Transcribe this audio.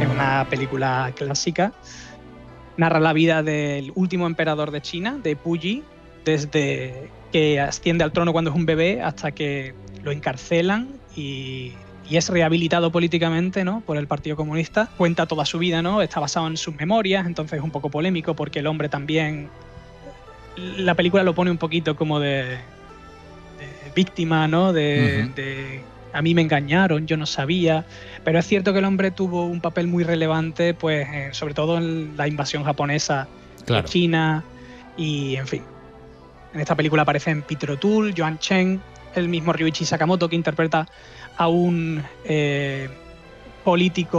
Es una película clásica. Narra la vida del último emperador de China, de Puyi, desde que asciende al trono cuando es un bebé hasta que lo encarcelan y es rehabilitado políticamente, ¿no?, por el Partido Comunista. Cuenta toda su vida, ¿no? Está basado en sus memorias, entonces es un poco polémico porque el hombre también... La película lo pone un poquito como de víctima, ¿no? A mí me engañaron, yo no sabía. Pero es cierto que el hombre tuvo un papel muy relevante, pues, sobre todo en la invasión japonesa de Claro. China y, en fin. En esta película aparecen Peter O'Toole, Joan Chen, el mismo Ryuichi Sakamoto, que interpreta a un político